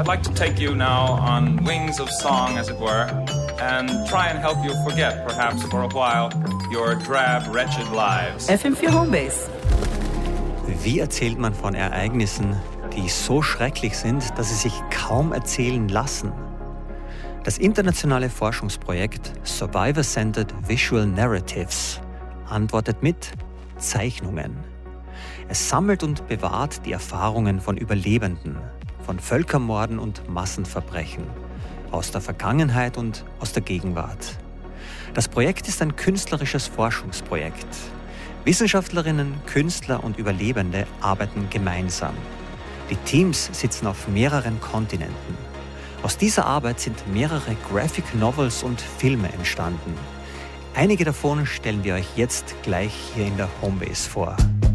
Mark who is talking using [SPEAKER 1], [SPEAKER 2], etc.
[SPEAKER 1] I'd like to take you now on wings of song, as it were, and try and help you forget, perhaps for a while, your drab, wretched lives.
[SPEAKER 2] FM4 Homebase.
[SPEAKER 3] Wie erzählt man von Ereignissen, die so schrecklich sind, dass sie sich kaum erzählen lassen? Das internationale Forschungsprojekt Survivor-Centered Visual Narratives antwortet mit Zeichnungen. Es sammelt und bewahrt die Erfahrungen von Überlebenden, von Völkermorden und Massenverbrechen, aus der Vergangenheit und aus der Gegenwart. Das Projekt ist ein künstlerisches Forschungsprojekt. Wissenschaftlerinnen, Künstler und Überlebende arbeiten gemeinsam. Die Teams sitzen auf mehreren Kontinenten. Aus dieser Arbeit sind mehrere Graphic Novels und Filme entstanden. Einige davon stellen wir euch jetzt gleich hier in der Homebase vor.